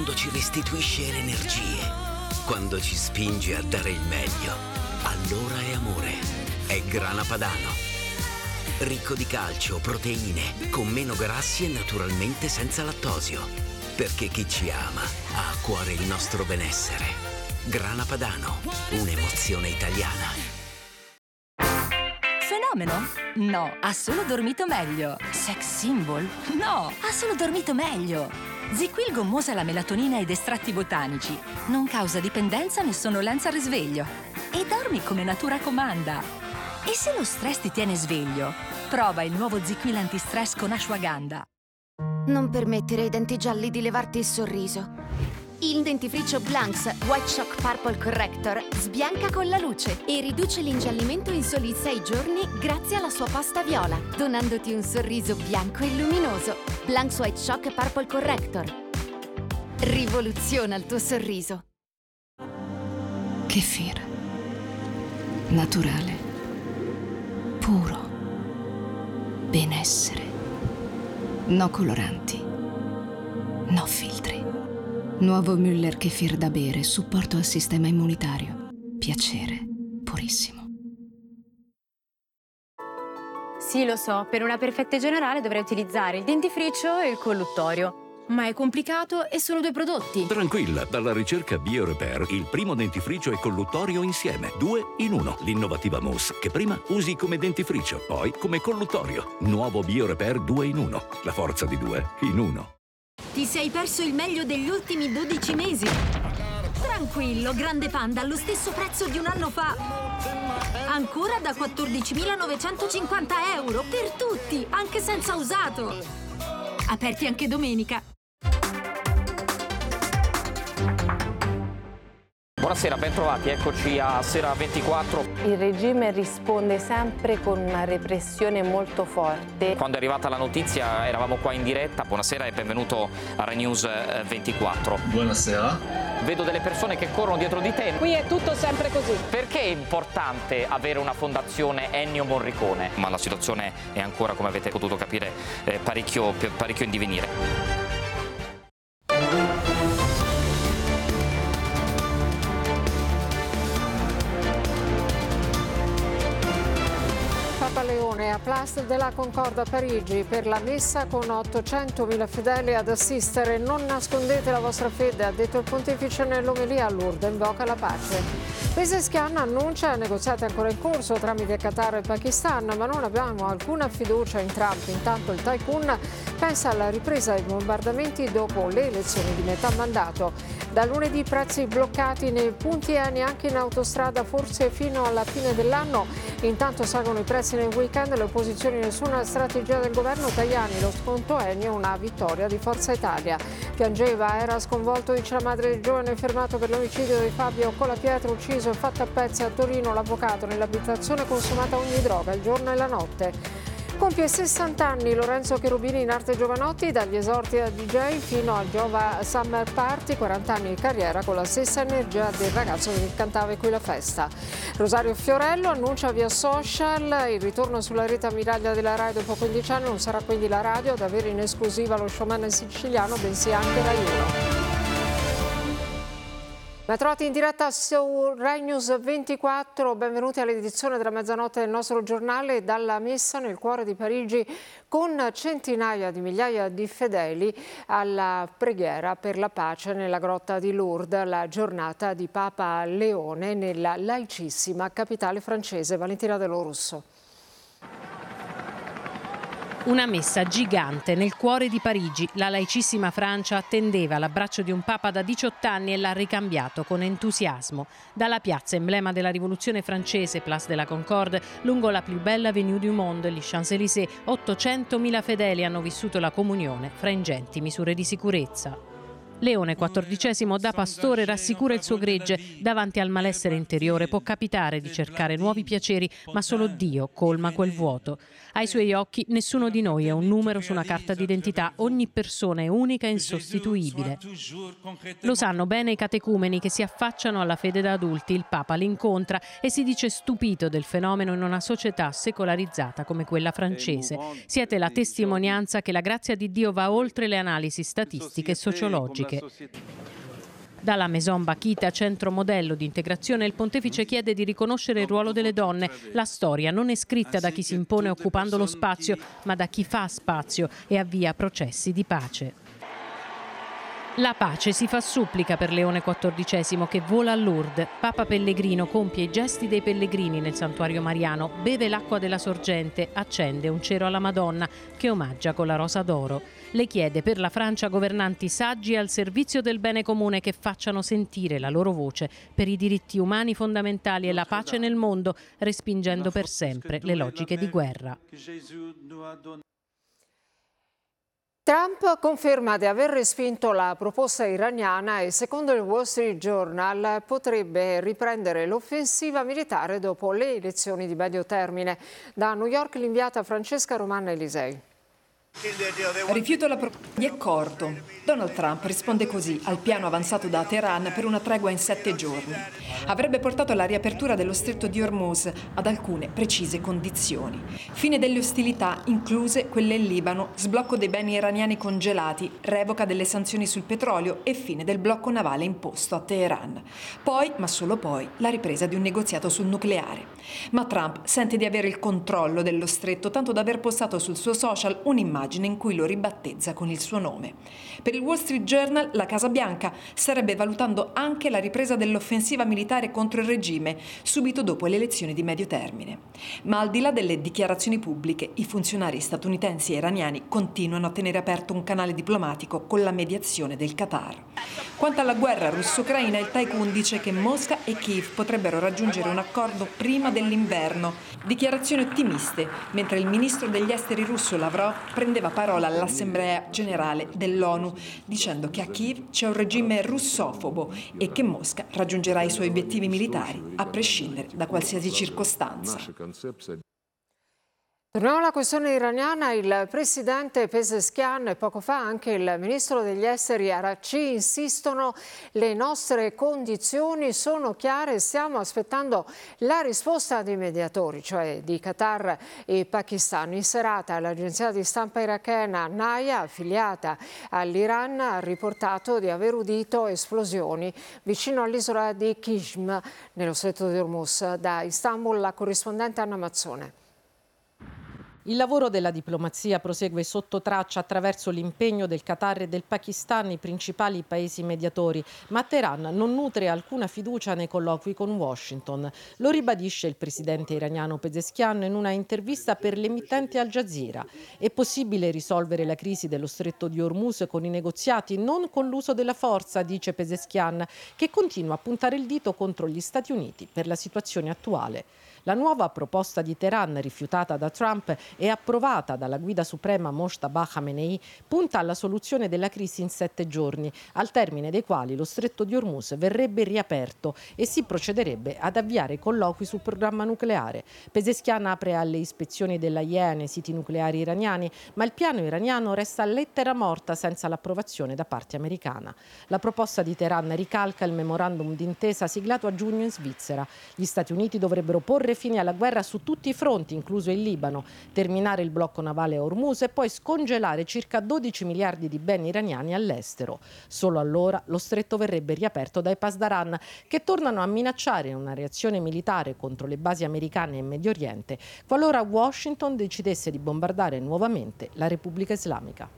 quando ci restituisce le energie, quando ci spinge a dare il meglio, allora è amore. È Grana Padano. Ricco di calcio, proteine, con meno grassi e naturalmente senza lattosio. Perché chi ci ama ha a cuore il nostro benessere. Grana Padano, un'emozione italiana. Fenomeno? No, ha solo dormito meglio. Sex symbol? No, ha solo dormito meglio. ZzzQuil gommosa la melatonina ed estratti botanici. Non causa dipendenza né sonnolenza al risveglio. E dormi come natura comanda. E se lo stress ti tiene sveglio? Prova il nuovo ZzzQuil antistress con ashwagandha. Non permettere ai denti gialli di levarti il sorriso. Il dentifricio Blanks White Shock Purple Corrector sbianca con la luce e riduce l'ingiallimento in soli 6 giorni grazie alla sua pasta viola, donandoti un sorriso bianco e luminoso. Blanks White Shock Purple Corrector. Rivoluziona il tuo sorriso. Kefir. Naturale. Puro. Benessere. No coloranti. No filtri. Nuovo Müller Kefir da bere, supporto al sistema immunitario. Piacere, purissimo. Sì, lo so, per una perfetta generale dovrei utilizzare il dentifricio e il colluttorio. Ma è complicato e sono 2 prodotti. Tranquilla, dalla ricerca BioRepair, il primo dentifricio e colluttorio insieme. 2 in 1. L'innovativa mousse, che prima usi come dentifricio, poi come colluttorio. Nuovo BioRepair 2 in 1. La forza di 2 in 1. Ti sei perso il meglio degli ultimi 12 mesi. Tranquillo, Grande Panda, allo stesso prezzo di un anno fa. Ancora da 14.950 euro per tutti, anche senza usato. Aperti anche domenica. Buonasera, ben trovati, eccoci a Sera 24. Il regime risponde sempre con una repressione molto forte. Quando è arrivata la notizia eravamo qua in diretta. Buonasera e benvenuto a Rai News 24. Buonasera. Vedo delle persone che corrono dietro di te. Qui è tutto sempre così. Perché è importante avere una fondazione Ennio Morricone? Ma la situazione è ancora, come avete potuto capire, parecchio in divenire. Papa Leone a Place de la Concorde a Parigi per la messa con 800.000 fedeli ad assistere. Non nascondete la vostra fede, ha detto il pontefice nell'omelia a Lourdes, invoca la pace. Pezeshkian annuncia negoziati ancora in corso tramite Qatar e Pakistan, ma non abbiamo alcuna fiducia in Trump. Intanto il tycoon pensa alla ripresa dei bombardamenti dopo le elezioni di metà mandato. Da lunedì prezzi bloccati nei punti Eni anche in autostrada, forse fino alla fine dell'anno. Intanto salgono i prezzi nel weekend, le opposizioni nessuna strategia del governo. Tajani, lo sconto Eni è una vittoria di Forza Italia. Piangeva, era sconvolto, dice la madre del giovane fermato per l'omicidio di Fabio Colapietro, ucciso e fatto a pezzi a Torino. L'avvocato nell'abitazione consumata ogni droga, il giorno e la notte. Compie 60 anni Lorenzo Cherubini in arte Giovanotti, dagli esordi a DJ fino al Giova Summer Party, 40 anni di carriera con la stessa energia del ragazzo che cantava qui la festa. Rosario Fiorello annuncia via social il ritorno sulla rete ammiraglia della Rai dopo 15 anni, non sarà quindi la radio ad avere in esclusiva lo showman siciliano, bensì anche Rai 1. Bentrovati in diretta su Rai News 24, benvenuti all'edizione della mezzanotte del nostro giornale. Dalla messa nel cuore di Parigi con centinaia di migliaia di fedeli alla preghiera per la pace nella grotta di Lourdes, la giornata di Papa Leone nella laicissima capitale francese. Valentina De Lo Russo. Una messa gigante nel cuore di Parigi. La laicissima Francia attendeva l'abbraccio di un papa da 18 anni e l'ha ricambiato con entusiasmo. Dalla piazza emblema della rivoluzione francese, Place de la Concorde, lungo la più bella avenue du monde, gli Champs-Élysées, 800.000 fedeli hanno vissuto la comunione fra ingenti misure di sicurezza. Leone XIV da pastore rassicura il suo gregge. Davanti al malessere interiore può capitare di cercare nuovi piaceri, ma solo Dio colma quel vuoto. Ai suoi occhi nessuno di noi è un numero su una carta d'identità, ogni persona è unica e insostituibile. Lo sanno bene i catecumeni che si affacciano alla fede da adulti. Il Papa li incontra e si dice stupito del fenomeno in una società secolarizzata come quella francese. Siete la testimonianza che la grazia di Dio va oltre le analisi statistiche e sociologiche. tecnologiche. Dalla Maison Bakita, centro modello di integrazione, il pontefice chiede di riconoscere il ruolo delle donne. La storia non è scritta da chi si impone occupando lo spazio, ma da chi fa spazio e avvia processi di pace. La pace si fa supplica per Leone XIV che vola a Lourdes. Papa Pellegrino compie i gesti dei pellegrini nel santuario mariano, beve l'acqua della sorgente, accende un cero alla Madonna che omaggia con la rosa d'oro. Le chiede per la Francia governanti saggi al servizio del bene comune che facciano sentire la loro voce per i diritti umani fondamentali e la pace nel mondo, respingendo per sempre le logiche di guerra. Trump conferma di aver respinto la proposta iraniana e secondo il Wall Street Journal potrebbe riprendere l'offensiva militare dopo le elezioni di medio termine. Da New York l'inviata Francesca Romanna Elisei. Rifiuto la proposta di accordo. Donald Trump risponde così al piano avanzato da Teheran per una tregua in 7 giorni. Avrebbe portato alla riapertura dello stretto di Hormuz ad alcune precise condizioni. Fine delle ostilità, incluse quelle in Libano, sblocco dei beni iraniani congelati, revoca delle sanzioni sul petrolio e fine del blocco navale imposto a Teheran. Poi, ma solo poi, la ripresa di un negoziato sul nucleare. Ma Trump sente di avere il controllo dello stretto, tanto da aver postato sul suo social un'immagine in cui lo ribattezza con il suo nome. Per il Wall Street Journal, la Casa Bianca starebbe valutando anche la ripresa dell'offensiva militare contro il regime subito dopo le elezioni di medio termine. Ma al di là delle dichiarazioni pubbliche, i funzionari statunitensi e iraniani continuano a tenere aperto un canale diplomatico con la mediazione del Qatar. Quanto alla guerra russo-ucraina, il Tycoon dice che Mosca e Kiev potrebbero raggiungere un accordo prima dell'inverno. Dichiarazioni ottimiste, mentre il ministro degli esteri russo Lavrov prendeva parola all'Assemblea generale dell'ONU, dicendo che a Kiev c'è un regime russofobo e che Mosca raggiungerà i suoi obiettivi militari a prescindere da qualsiasi circostanza. Torniamo alla questione iraniana. Il presidente Pezeshkian e poco fa anche il ministro degli esteri Araghchi insistono: le nostre condizioni sono chiare, stiamo aspettando la risposta dei mediatori, cioè di Qatar e Pakistan. In serata l'agenzia di stampa irachena Naya, affiliata all'Iran, ha riportato di aver udito esplosioni vicino all'isola di Qism, nello stretto di Hormuz. Da Istanbul la corrispondente Anna Mazzone. Il lavoro della diplomazia prosegue sotto traccia attraverso l'impegno del Qatar e del Pakistan, i principali paesi mediatori, ma Teheran non nutre alcuna fiducia nei colloqui con Washington. Lo ribadisce il presidente iraniano Pezeshkian in una intervista per l'emittente Al Jazeera. È possibile risolvere la crisi dello stretto di Hormuz con i negoziati, non con l'uso della forza, dice Pezeshkian, che continua a puntare il dito contro gli Stati Uniti per la situazione attuale. La nuova proposta di Teheran, rifiutata da Trump e approvata dalla guida suprema Mojtaba Khamenei, punta alla soluzione della crisi in 7 giorni, al termine dei quali lo stretto di Hormuz verrebbe riaperto e si procederebbe ad avviare colloqui sul programma nucleare. Pezeshkian apre alle ispezioni dell'AIEA nei siti nucleari iraniani, ma il piano iraniano resta lettera morta senza l'approvazione da parte americana. La proposta di Teheran ricalca il memorandum d'intesa siglato a giugno in Svizzera. Gli Stati Uniti dovrebbero porre fine alla guerra su tutti i fronti, incluso il Libano, terminare il blocco navale a Hormuz e poi scongelare circa 12 miliardi di beni iraniani all'estero. Solo allora lo stretto verrebbe riaperto dai Pasdaran, che tornano a minacciare una reazione militare contro le basi americane in Medio Oriente qualora Washington decidesse di bombardare nuovamente la Repubblica Islamica.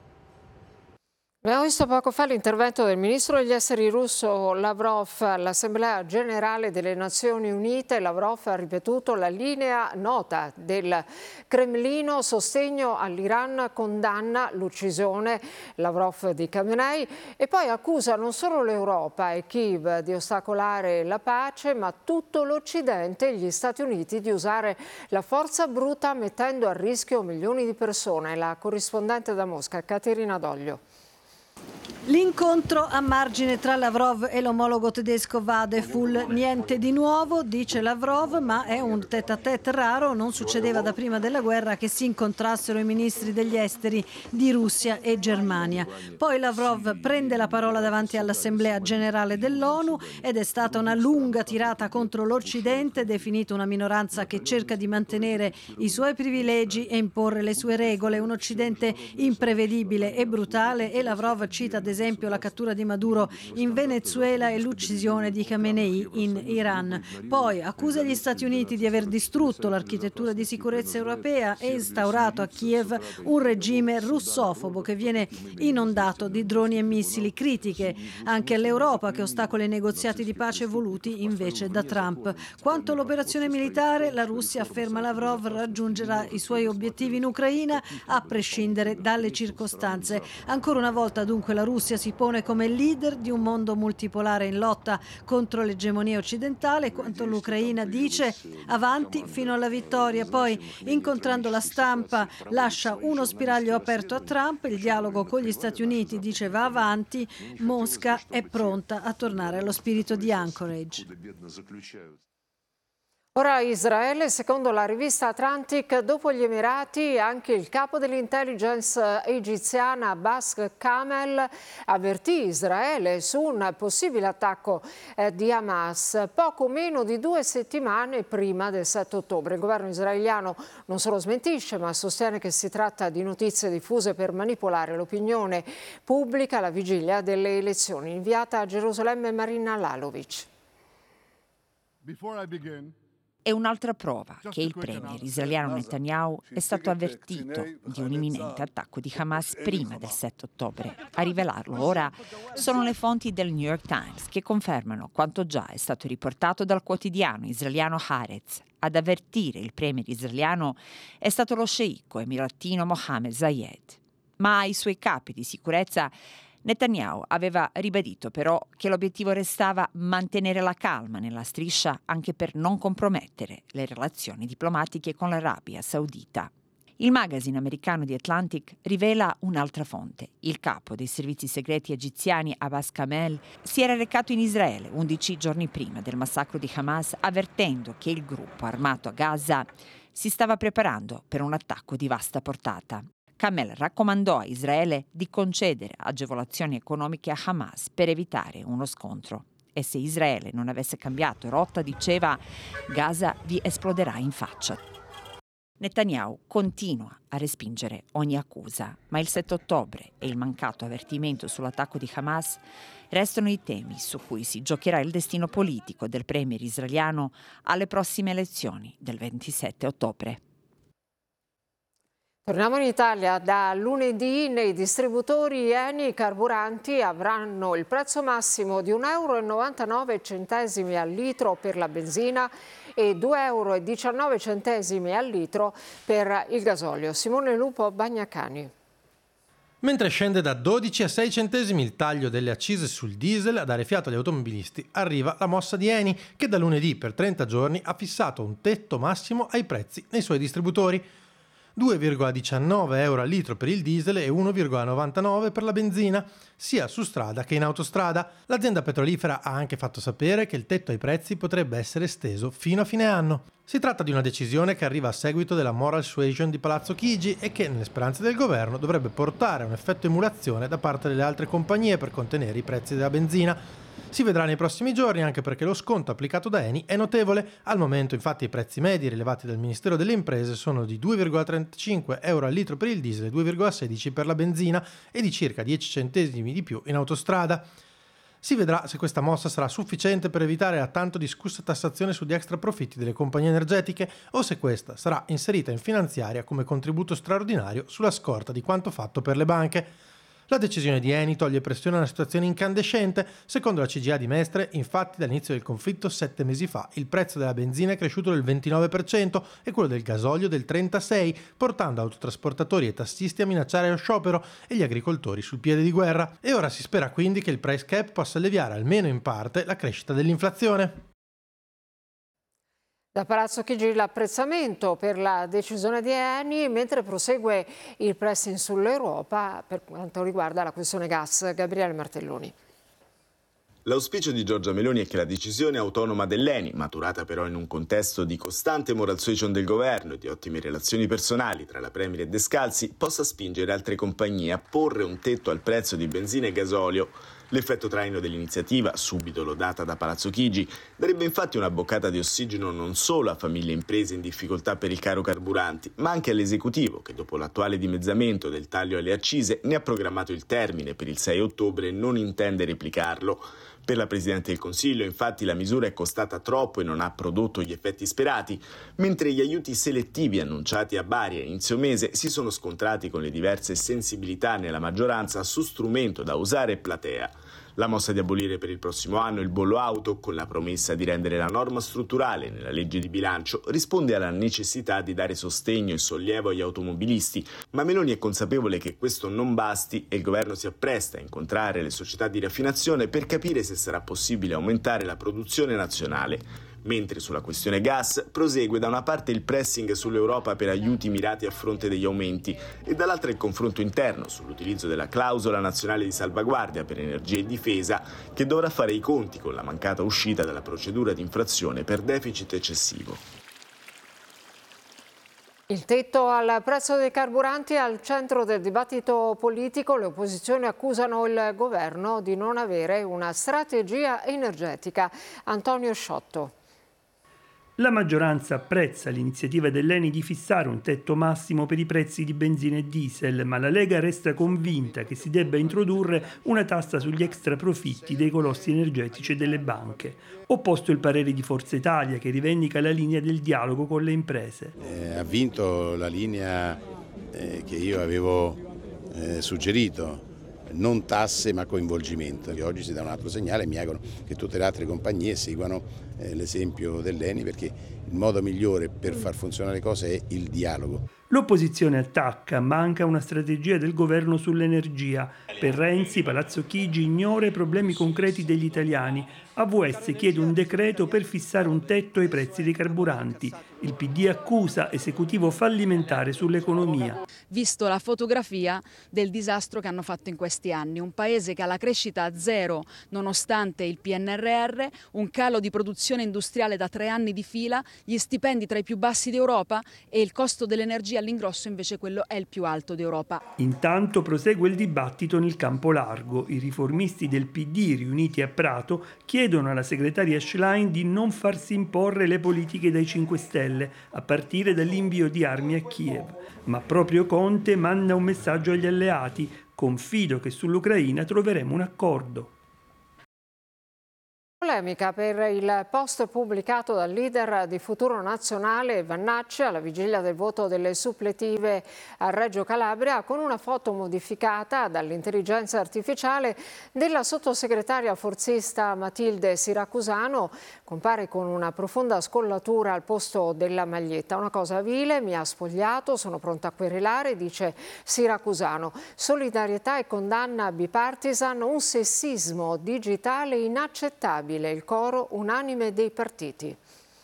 Abbiamo visto poco fa l'intervento del ministro degli esteri russo Lavrov all'Assemblea generale delle Nazioni Unite. Lavrov ha ripetuto la linea nota del Cremlino: sostegno all'Iran, condanna l'uccisione Lavrov di Khamenei e poi accusa non solo l'Europa e Kiev di ostacolare la pace, ma tutto l'Occidente e gli Stati Uniti di usare la forza bruta mettendo a rischio milioni di persone. La corrispondente da Mosca, Caterina Doglio. L'incontro a margine tra Lavrov e l'omologo tedesco Vadeful. Niente di nuovo, dice Lavrov, ma è un tête-à-tête raro. Non succedeva da prima della guerra che si incontrassero i ministri degli esteri di Russia e Germania. Poi Lavrov prende la parola davanti all'Assemblea generale dell'ONU ed è stata una lunga tirata contro l'Occidente, definito una minoranza che cerca di mantenere i suoi privilegi e imporre le sue regole. Un Occidente imprevedibile e brutale, e Lavrov cita ad esempio la cattura di Maduro in Venezuela e l'uccisione di Khamenei in Iran. Poi accusa gli Stati Uniti di aver distrutto l'architettura di sicurezza europea e instaurato a Kiev un regime russofobo che viene inondato di droni e missili, critiche anche all'Europa che ostacola i negoziati di pace voluti invece da Trump. Quanto all'operazione militare, la Russia, afferma Lavrov, raggiungerà i suoi obiettivi in Ucraina a prescindere dalle circostanze. Ancora una volta dunque la Russia si pone come leader di un mondo multipolare in lotta contro l'egemonia occidentale, quanto l'Ucraina dice avanti fino alla vittoria. Poi, incontrando la stampa, lascia uno spiraglio aperto a Trump, il dialogo con gli Stati Uniti dice va avanti, Mosca è pronta a tornare allo spirito di Anchorage. Ora Israele, secondo la rivista Atlantic, dopo gli Emirati anche il capo dell'intelligence egiziana Abbas Kamel avvertì Israele su un possibile attacco di Hamas poco meno di 2 settimane prima del 7 ottobre. Il governo israeliano non solo smentisce ma sostiene che si tratta di notizie diffuse per manipolare l'opinione pubblica alla vigilia delle elezioni. Inviata a Gerusalemme Marina Lalovic. È un'altra prova che il premier israeliano Netanyahu è stato avvertito di un imminente attacco di Hamas prima del 7 ottobre. A rivelarlo ora sono le fonti del New York Times che confermano quanto già è stato riportato dal quotidiano israeliano Haaretz. Ad avvertire il premier israeliano è stato lo sceicco emiratino Mohammed Zayed. Ma ai suoi capi di sicurezza Netanyahu aveva ribadito però che l'obiettivo restava mantenere la calma nella striscia anche per non compromettere le relazioni diplomatiche con l'Arabia Saudita. Il magazine americano The Atlantic rivela un'altra fonte. Il capo dei servizi segreti egiziani Abbas Kamel si era recato in Israele 11 giorni prima del massacro di Hamas, avvertendo che il gruppo armato a Gaza si stava preparando per un attacco di vasta portata. Kamel raccomandò a Israele di concedere agevolazioni economiche a Hamas per evitare uno scontro. E se Israele non avesse cambiato rotta, diceva, Gaza vi esploderà in faccia. Netanyahu continua a respingere ogni accusa, ma il 7 ottobre e il mancato avvertimento sull'attacco di Hamas restano i temi su cui si giocherà il destino politico del premier israeliano alle prossime elezioni del 27 ottobre. Torniamo in Italia. Da lunedì nei distributori Eni i carburanti avranno il prezzo massimo di 1,99 euro al litro per la benzina e 2,19 euro al litro per il gasolio. Simone Lupo, Bagnacani. Mentre scende da 12 a 6 centesimi il taglio delle accise sul diesel, a dare fiato agli automobilisti arriva la mossa di Eni, che da lunedì per 30 giorni ha fissato un tetto massimo ai prezzi nei suoi distributori. 2,19 euro al litro per il diesel e 1,99 per la benzina, sia su strada che in autostrada. L'azienda petrolifera ha anche fatto sapere che il tetto ai prezzi potrebbe essere esteso fino a fine anno. Si tratta di una decisione che arriva a seguito della moral suasion di Palazzo Chigi e che, nelle speranze del governo, dovrebbe portare a un effetto emulazione da parte delle altre compagnie per contenere i prezzi della benzina. Si vedrà nei prossimi giorni, anche perché lo sconto applicato da Eni è notevole. Al momento, infatti, i prezzi medi rilevati dal Ministero delle Imprese sono di 2,35 euro al litro per il diesel e 2,16 per la benzina e di circa 10 centesimi di più in autostrada. Si vedrà se questa mossa sarà sufficiente per evitare la tanto discussa tassazione sugli extraprofitti delle compagnie energetiche o se questa sarà inserita in finanziaria come contributo straordinario sulla scorta di quanto fatto per le banche. La decisione di Eni toglie pressione a una situazione incandescente. Secondo la CGIA di Mestre, infatti, dall'inizio del conflitto 7 mesi fa, il prezzo della benzina è cresciuto del 29% e quello del gasolio del 36%, portando autotrasportatori e tassisti a minacciare lo sciopero e gli agricoltori sul piede di guerra. E ora si spera quindi che il price cap possa alleviare almeno in parte la crescita dell'inflazione. Da Palazzo Chigi l'apprezzamento per la decisione di Eni, mentre prosegue il pressing sull'Europa per quanto riguarda la questione gas. Gabriele Martelloni. L'auspicio di Giorgia Meloni è che la decisione autonoma dell'ENI, maturata però in un contesto di costante moral suasion del governo e di ottime relazioni personali tra la Premier e Descalzi, possa spingere altre compagnie a porre un tetto al prezzo di benzina e gasolio. L'effetto traino dell'iniziativa, subito lodata da Palazzo Chigi, darebbe infatti una boccata di ossigeno non solo a famiglie e imprese in difficoltà per il caro carburanti, ma anche all'esecutivo che dopo l'attuale dimezzamento del taglio alle accise ne ha programmato il termine per il 6 ottobre e non intende replicarlo. Per la Presidente del Consiglio, infatti, la misura è costata troppo e non ha prodotto gli effetti sperati, mentre gli aiuti selettivi annunciati a Bari a inizio mese si sono scontrati con le diverse sensibilità nella maggioranza su strumento da usare e platea. La mossa di abolire per il prossimo anno il bollo auto, con la promessa di rendere la norma strutturale nella legge di bilancio, risponde alla necessità di dare sostegno e sollievo agli automobilisti, ma Meloni è consapevole che questo non basti e il governo si appresta a incontrare le società di raffinazione per capire se sarà possibile aumentare la produzione nazionale. Mentre sulla questione gas prosegue da una parte il pressing sull'Europa per aiuti mirati a fronte degli aumenti e dall'altra il confronto interno sull'utilizzo della clausola nazionale di salvaguardia per energia e difesa, che dovrà fare i conti con la mancata uscita dalla procedura di infrazione per deficit eccessivo. Il tetto al prezzo dei carburanti è al centro del dibattito politico. Le opposizioni accusano il governo di non avere una strategia energetica. Antonio Sciotto. La maggioranza apprezza l'iniziativa dell'ENI di fissare un tetto massimo per i prezzi di benzina e diesel, ma la Lega resta convinta che si debba introdurre una tassa sugli extraprofitti dei colossi energetici e delle banche. Opposto il parere di Forza Italia, che rivendica la linea del dialogo con le imprese. Ha vinto la linea che io avevo suggerito, non tasse ma coinvolgimento. E oggi si dà un altro segnale e mi auguro che tutte le altre compagnie seguano l'esempio dell'ENI, perché il modo migliore per far funzionare le cose è il dialogo. L'opposizione attacca, manca una strategia del governo sull'energia. Per Renzi, Palazzo Chigi ignora i problemi concreti degli italiani. AVS chiede un decreto per fissare un tetto ai prezzi dei carburanti. Il PD accusa esecutivo fallimentare sull'economia. Visto la fotografia del disastro che hanno fatto in questi anni, un paese che ha la crescita a zero nonostante il PNRR, un calo di produzione industriale da 3 anni di fila, gli stipendi tra i più bassi d'Europa e il costo dell'energia all'ingrosso invece quello è il più alto d'Europa. Intanto prosegue il dibattito nel campo largo. I riformisti del PD riuniti a Prato chiedono alla segretaria Schlein di non farsi imporre le politiche dai 5 Stelle, a partire dall'invio di armi a Kiev. Ma proprio Conte manda un messaggio agli alleati: confido che sull'Ucraina troveremo un accordo. Polemica per il post pubblicato dal leader di Futuro Nazionale Vannacci alla vigilia del voto delle suppletive a Reggio Calabria, con una foto modificata dall'intelligenza artificiale della sottosegretaria forzista Matilde Siracusano. Compare con una profonda scollatura al posto della maglietta. Una cosa vile, mi ha spogliato, sono pronta a querelare, dice Siracusano. Solidarietà e condanna bipartisan, un sessismo digitale inaccettabile. Il coro unanime dei partiti.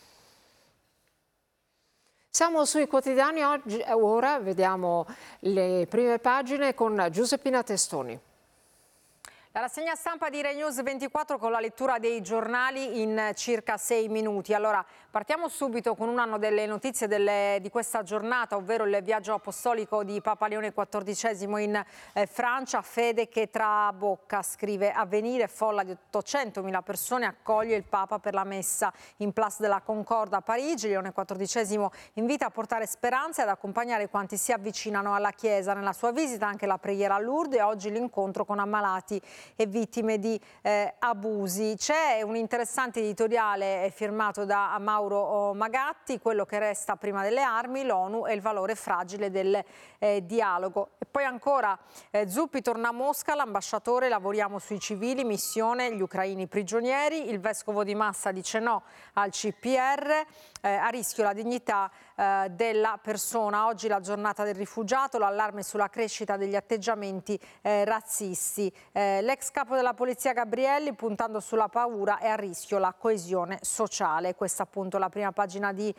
Siamo sui quotidiani oggi, ora vediamo le prime pagine con Giuseppina Testoni. La rassegna stampa di Rai News 24 con la lettura dei giornali in circa 6 minuti. Allora, partiamo subito con una delle notizie di questa giornata, ovvero il viaggio apostolico di Papa Leone XIV in Francia. Fede che trabocca, scrive Avvenire, folla di 800.000 persone accoglie il Papa per la messa in Place de la Concorde a Parigi. Leone XIV invita a portare speranza e ad accompagnare quanti si avvicinano alla Chiesa. Nella sua visita anche la preghiera a Lourdes e oggi l'incontro con ammalati e vittime di abusi. C'è un interessante editoriale firmato da Mauro Magatti, quello che resta prima delle armi, l'ONU e il valore fragile del dialogo. E poi ancora Zuppi torna a Mosca, l'ambasciatore, lavoriamo sui civili, missione, gli ucraini prigionieri, il vescovo di Massa dice no al CPR, a rischio la dignità della persona. Oggi la giornata del rifugiato, l'allarme sulla crescita degli atteggiamenti razzisti. L'ex capo della polizia Gabrielli, puntando sulla paura, è a rischio la coesione sociale. Questa appunto la prima pagina di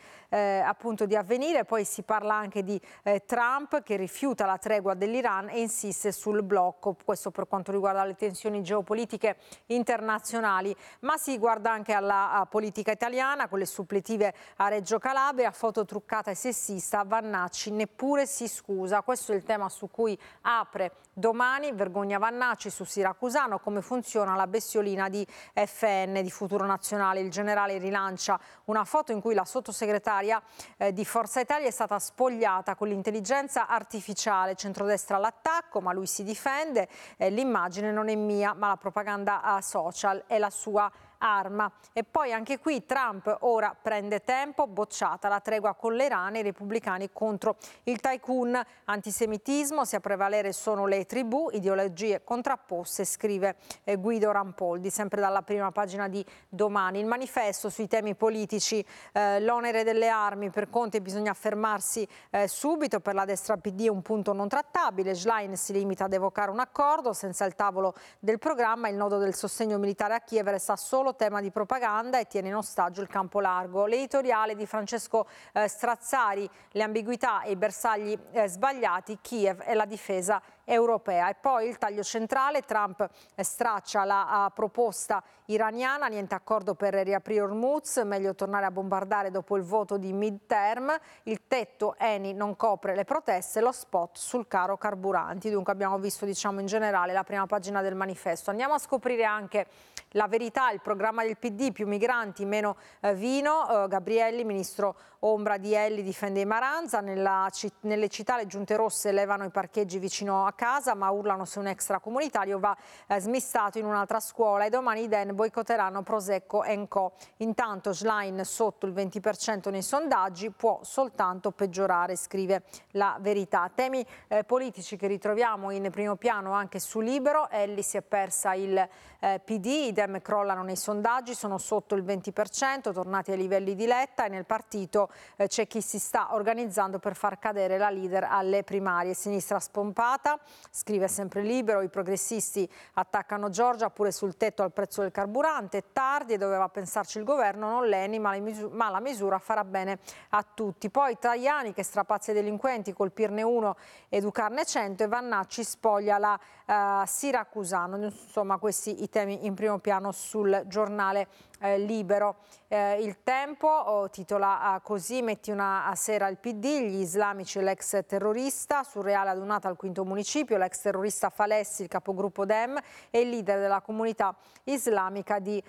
Avvenire. Poi si parla anche di Trump che rifiuta la tregua dell'Iran e insiste sul blocco. Questo per quanto riguarda le tensioni geopolitiche internazionali, ma si guarda anche alla politica italiana con le suppletive a Reggio Calabria, foto truccata e sessista, Vannacci neppure si scusa. Questo è il tema su cui apre Domani, vergogna Vannacci su Siracusano, come funziona la bestiolina di FN, di Futuro Nazionale. Il generale rilancia una foto in cui la sottosegretaria di Forza Italia è stata spogliata con l'intelligenza artificiale, centrodestra all'attacco, ma lui si difende, l'immagine non è mia ma la propaganda social è la sua arma. E poi anche qui Trump ora prende tempo, bocciata la tregua con l'Iran e i repubblicani contro il tycoon, antisemitismo, se a prevalere sono le tribù, ideologie contrapposte, scrive Guido Rampoldi, sempre dalla prima pagina di Domani. Il manifesto sui temi politici, l'onere delle armi, per Conte bisogna fermarsi subito, per la destra PD è un punto non trattabile, Schlein si limita ad evocare un accordo senza il tavolo del programma, il nodo del sostegno militare a Kiev resta solo tema di propaganda e tiene in ostaggio il campo largo. L'editoriale di Francesco Strazzari, le ambiguità e i bersagli sbagliati, Kiev e la difesa europea. E poi il taglio centrale, Trump straccia la proposta iraniana, niente accordo per riaprire Hormuz, meglio tornare a bombardare dopo il voto di midterm, il tetto Eni non copre le proteste, lo spot sul caro carburanti. Dunque abbiamo visto in generale la prima pagina del manifesto. Andiamo a scoprire anche la verità, il programma del PD, più migranti, meno vino. Gabrielli, ministro ombra di Elli, difende i Maranza. Nelle città le giunte rosse levano i parcheggi vicino a casa, ma urlano se un extracomunitario va smistato in un'altra scuola. E domani i Den boicotteranno Prosecco & Co. Intanto Schlein sotto il 20% nei sondaggi, può soltanto peggiorare, scrive la Verità. Temi politici che ritroviamo in primo piano anche su Libero. Elli si è persa il PD, i Dem crollano nei sondaggi, sono sotto il 20%, tornati ai livelli di Letta, e nel partito c'è chi si sta organizzando per far cadere la leader alle primarie. Sinistra spompata, scrive sempre Libero, i progressisti attaccano Giorgia pure sul tetto al prezzo del carburante, tardi e doveva pensarci il governo, non l'Eni, ma la misura farà bene a tutti. Poi Tajani che strapazza i delinquenti, colpirne uno, educarne 100, e Vannacci spoglia la Siracusano. Insomma, questi i temi in primo piano sul giornale Libero. Il Tempo titola così: metti una sera il PD, gli islamici e l'ex terrorista, surreale adunata al quinto municipio, l'ex terrorista Falessi, il capogruppo Dem e il leader della comunità islamica di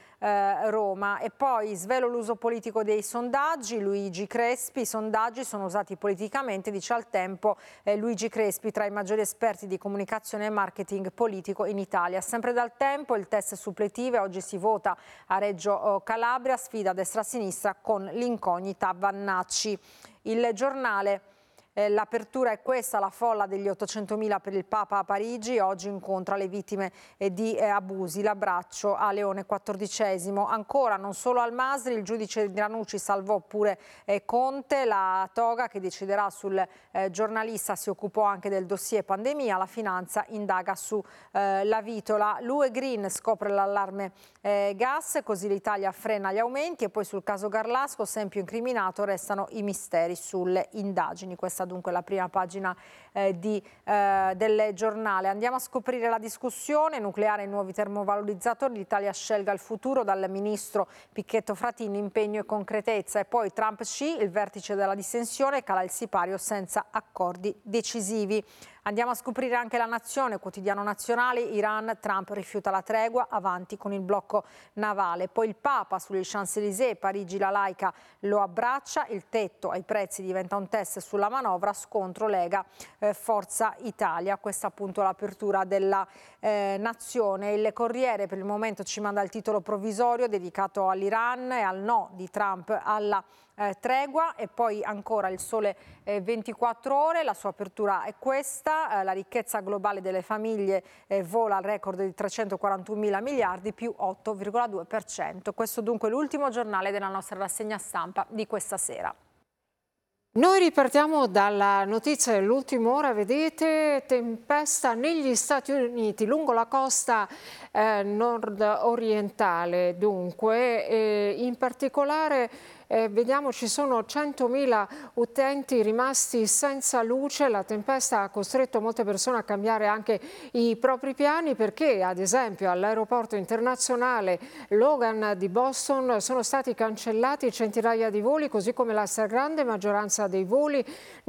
Roma. E poi svelo l'uso politico dei sondaggi, Luigi Crespi, i sondaggi sono usati politicamente, dice al Tempo Luigi Crespi, tra i maggiori esperti di comunicazione e marketing politico in Italia. Sempre dal Tempo il test suppletive, oggi si vota a Reggio Calabria, sfida destra-sinistra con l'incognita Vannacci. Il Giornale, l'apertura è questa: la folla degli 800.000 per il Papa a Parigi, oggi incontra le vittime di abusi, l'abbraccio a Leone XIV. Ancora, non solo al Masri, il giudice Ranucci salvò pure Conte, la toga che deciderà sul giornalista si occupò anche del dossier pandemia, la finanza indaga su la vitola, l'UE Green scopre l'allarme gas, così l'Italia frena gli aumenti. E poi sul caso Garlasco, sempre incriminato, restano i misteri sulle indagini. Questa dunque la prima pagina del giornale. Andiamo a scoprire la discussione, nucleare e nuovi termovalorizzatori, l'Italia scelga il futuro, dal ministro Picchetto Fratini, impegno e concretezza. E poi Trump sì, il vertice della dissensione, cala il sipario senza accordi decisivi. Andiamo a scoprire anche La Nazione, quotidiano nazionale, Iran, Trump rifiuta la tregua, avanti con il blocco navale. Poi il Papa sugli Champs-Élysées, Parigi la laica lo abbraccia, il tetto ai prezzi diventa un test sulla manovra, scontro Lega Forza Italia. Questa appunto l'apertura della Nazione. Il Corriere per il momento ci manda il titolo provvisorio dedicato all'Iran e al no di Trump alla tregua. E poi ancora il Sole 24 Ore, la sua apertura è questa: la ricchezza globale delle famiglie vola al record di 341.000 miliardi, più 8,2%. Questo dunque l'ultimo giornale della nostra rassegna stampa di questa sera. Noi ripartiamo dalla notizia dell'ultima ora, vedete, tempesta negli Stati Uniti, lungo la costa nord-orientale, dunque, in particolare vediamo ci sono 100.000 utenti rimasti senza luce. La tempesta ha costretto molte persone a cambiare anche i propri piani, perché ad esempio all'aeroporto internazionale Logan di Boston sono stati cancellati centinaia di voli, così come la stragrande maggioranza dei voli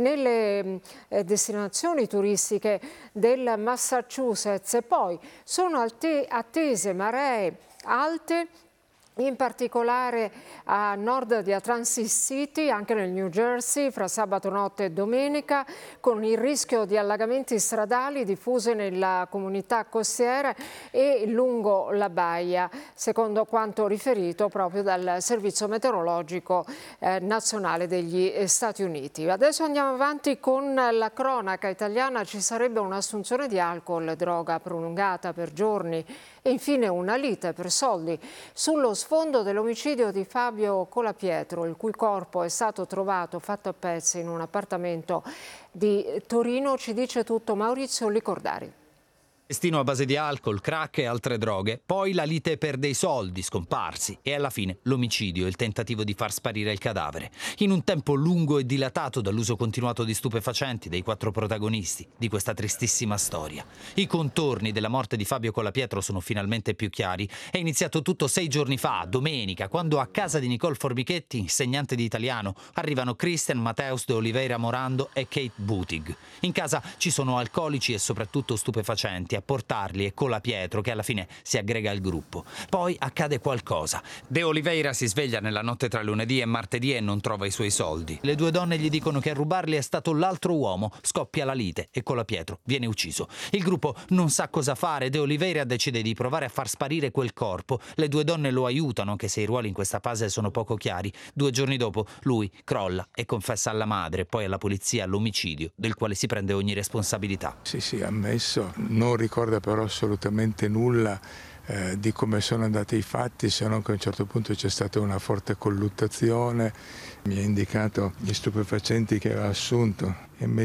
nelle destinazioni turistiche del Massachusetts. E poi sono attese maree alte, in particolare a nord di Atlantic City, anche nel New Jersey, fra sabato notte e domenica, con il rischio di allagamenti stradali diffusi nella comunità costiera e lungo la baia, secondo quanto riferito proprio dal Servizio Meteorologico Nazionale degli Stati Uniti. Adesso andiamo avanti con la cronaca italiana. Ci sarebbe un'assunzione di alcol e droga prolungata per giorni e infine una lite per soldi sullo sfondo dell'omicidio di Fabio Colapietro, il cui corpo è stato trovato fatto a pezzi in un appartamento di Torino. Ci dice tutto Maurizio Licordari. Destino a base di alcol, crack e altre droghe, poi la lite per dei soldi scomparsi e alla fine l'omicidio e il tentativo di far sparire il cadavere. In un tempo lungo e dilatato dall'uso continuato di stupefacenti dei 4 protagonisti di questa tristissima storia. I contorni della morte di Fabio Colapietro sono finalmente più chiari. È iniziato tutto 6 giorni fa, domenica, quando a casa di Nicole Formichetti, insegnante di italiano, arrivano Christian Mateus de Oliveira Morando e Kate Butig. In casa ci sono alcolici e soprattutto stupefacenti. A portarli è Colapietro, che alla fine si aggrega al gruppo. Poi accade qualcosa. De Oliveira si sveglia nella notte tra lunedì e martedì e non trova i suoi soldi. Le 2 donne gli dicono che a rubarli è stato l'altro uomo. Scoppia la lite e Colapietro viene ucciso. Il gruppo non sa cosa fare. De Oliveira decide di provare a far sparire quel corpo. Le 2 donne lo aiutano, anche se i ruoli in questa fase sono poco chiari. 2 giorni dopo lui crolla e confessa alla madre e poi alla polizia l'omicidio, del quale si prende ogni responsabilità. Sì, ammesso. Non ricorda però assolutamente nulla di come sono andati i fatti, se non che a un certo punto c'è stata una forte colluttazione. Mi ha indicato gli stupefacenti che aveva assunto: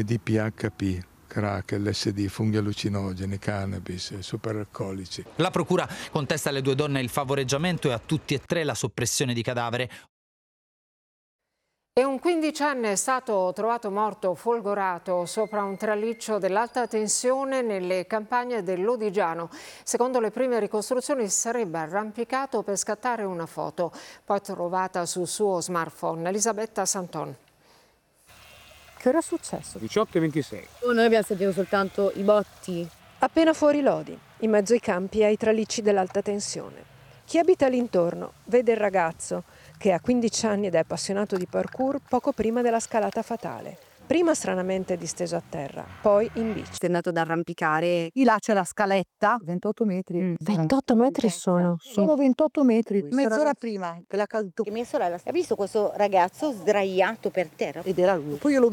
MDPHP, crack, LSD, funghi allucinogeni, cannabis, superalcolici. La procura contesta alle 2 donne il favoreggiamento e a tutti e 3 la soppressione di cadavere. E un 15enne è stato trovato morto folgorato sopra un traliccio dell'alta tensione nelle campagne dell'Odigiano. Secondo le prime ricostruzioni si sarebbe arrampicato per scattare una foto, poi trovata sul suo smartphone. Elisabetta Santon. Che ora è successo? 18:26. Noi abbiamo sentito soltanto i botti. Appena fuori Lodi, in mezzo ai campi e ai tralicci dell'alta tensione. Chi abita l'intorno vede il ragazzo che ha 15 anni ed è appassionato di parkour poco prima della scalata fatale. Prima stranamente disteso a terra, poi in bici. È andato ad arrampicare. Di là c'è la scaletta. 28 metri. 28 metri sono? Solo 28 metri. Mezz'ora prima che l'ha caduto. Mia sorella ha visto questo ragazzo sdraiato per terra. Ed era lui. Poi io l'ho